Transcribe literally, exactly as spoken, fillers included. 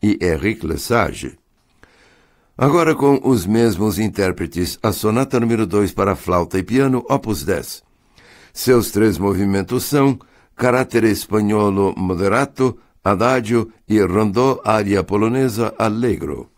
e Henrique Lesage. Agora com os mesmos intérpretes, a Sonata número dois para flauta e piano, opus dez. Seus três movimentos são carattere spagnolo moderato, adagio e rondò aria polonesa allegro.